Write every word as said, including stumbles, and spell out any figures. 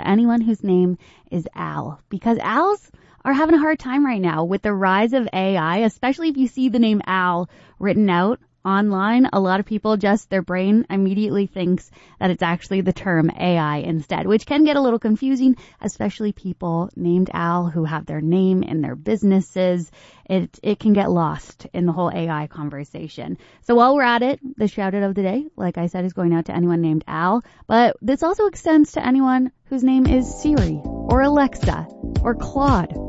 to anyone whose name is Al, because Al's are having a hard time right now with the rise of A I, especially if you see the name Al written out online. A lot of people just, their brain immediately thinks that it's actually the term A I instead, which can get a little confusing, especially people named Al who have their name in their businesses. It, it can get lost in the whole A I conversation. So while we're at it, the shout out of the day, like I said, is going out to anyone named Al, but this also extends to anyone whose name is Siri or Alexa or Claude